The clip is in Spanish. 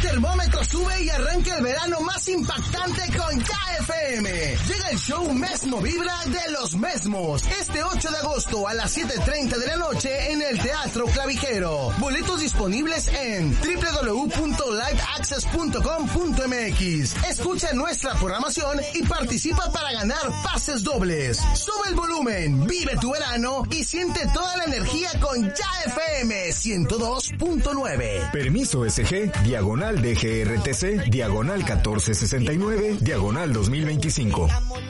termómetro sube y arranca el verano más impactante con Ya FM. Llega el show Mesmo Vibra de los Mesmos, este 8 de agosto a las 7:30 de la noche en el Teatro Clavijero. Boletos disponibles en www.liveaccess.com.mx. Escucha nuestra programación y participa para ganar pases dobles. Sube el volumen, vive tu verano y siente toda la energía con Ya FM 102.9. Permiso SG, diagonal DGRTC, diagonal 1469, diagonal 2025.